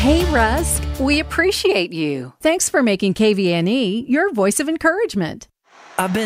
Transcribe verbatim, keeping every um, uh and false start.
Hey, Rusk, we appreciate you. Thanks for making K V N E your voice of encouragement. I've been